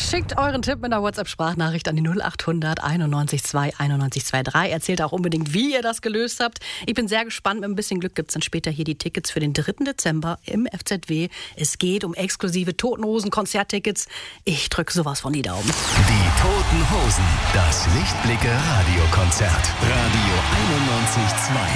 Schickt euren Tipp mit einer WhatsApp-Sprachnachricht an die 0800 91 2 91 23. Erzählt auch unbedingt, wie ihr das gelöst habt. Ich bin sehr gespannt. Mit ein bisschen Glück gibt es dann später hier die Tickets für den 3. Dezember im FZW. Es geht um exklusive Toten Hosen Konzerttickets. Ich drücke sowas von die Daumen. Die Toten Hosen, das Lichtblicke Radiokonzert. Radio 91,2.